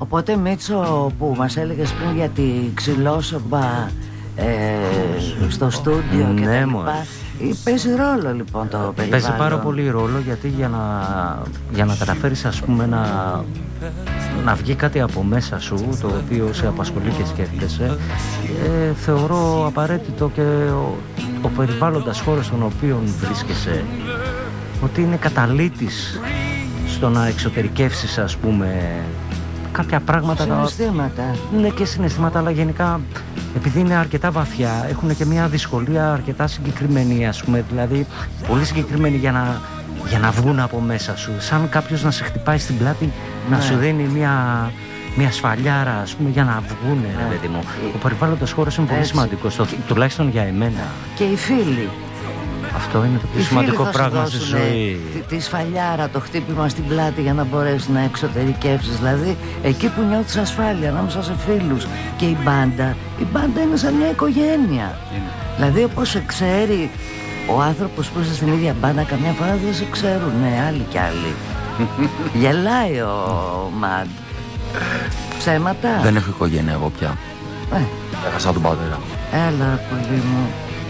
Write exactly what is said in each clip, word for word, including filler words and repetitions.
Οπότε Μίτσο, που μας έλεγες πριν για τη ξυλόσομπα ε, στο στούντιο ναι, και τα ναι, λοιπά, παίζει ρόλο λοιπόν το περιβάλλον? Παίζει πάρα πολύ ρόλο, γιατί για να, για να καταφέρεις, ας πούμε, να, να βγει κάτι από μέσα σου το οποίο σε απασχολεί και σκέφτεσαι, ε, θεωρώ απαραίτητο και ο, ο περιβάλλοντας χώρος στον οποίο βρίσκεσαι ότι είναι καταλύτης στο να εξωτερικεύσεις, ας πούμε, κάποια πράγματα. Συναισθήματα. Ναι, και συναισθήματα, αλλά γενικά επειδή είναι αρκετά βαθιά, έχουν και μια δυσκολία αρκετά συγκεκριμένη, ας πούμε, δηλαδή πολύ συγκεκριμένη για να, για να βγουν από μέσα σου. Σαν κάποιος να σε χτυπάει στην πλάτη, ναι, να σου δίνει μια, μια σφαλιάρα, ας πούμε, για να βγουν, ναι, ρε παιδί μου. Ο περιβάλλοντας χώρος είναι πολύ σημαντικός, το, τουλάχιστον για εμένα. Και οι φίλοι. Αυτό είναι το πιο σημαντικό πράγμα στη ζωή. Τη, τη σφαλιάρα, το χτύπημα στην πλάτη για να μπορέσει να εξωτερικεύσεις. Δηλαδή, εκεί που νιώθεις ασφάλεια ανάμεσα σε φίλους. Και η μπάντα, η μπάντα είναι σαν μια οικογένεια. Είναι. Δηλαδή, όπως σε ξέρει ο άνθρωπος που είσαι στην ίδια μπάντα, καμιά φορά δεν σε ξέρουν, ναι, άλλοι κι άλλοι. Γελάει ο Μαντ. Ψέματα. Δεν έχω οικογένεια εγώ πια. Ε. Έχασα τον πατέρα. Έλα, πολύ μου.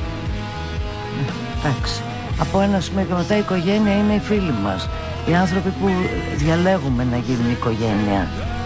Εντάξει. Από ένα σημείο και μετά η οικογένεια είναι οι φίλοι μας. Οι άνθρωποι που διαλέγουμε να γίνουν οικογένεια.